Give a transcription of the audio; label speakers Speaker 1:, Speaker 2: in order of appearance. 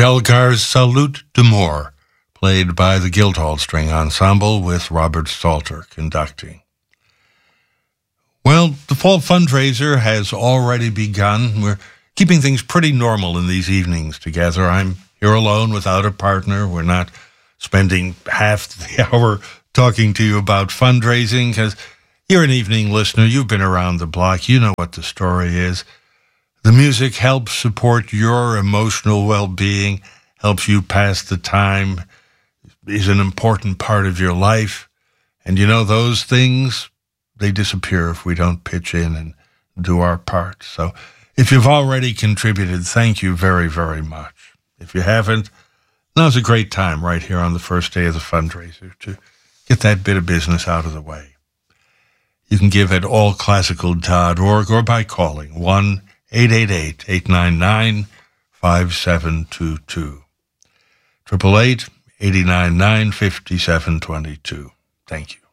Speaker 1: Elgar's Salute d'Amour, played by the Guildhall String Ensemble with Robert Salter conducting. Well, the fall fundraiser has already begun. We're keeping things pretty normal in these evenings together. I'm here alone without a partner. We're not spending half the hour talking to you about fundraising because you're an evening listener. You've been around the block. You know what the story is. The music helps support your emotional well-being, helps you pass the time, is an important part of your life. And you know, those things, they disappear if we don't pitch in and do our part. So if you've already contributed, thank you very, very much. If you haven't, now's a great time right here on the first day of the fundraiser to get that bit of business out of the way. You can give at allclassical.org or by calling 1-888-899-5722. 888-899-5722. Thank you.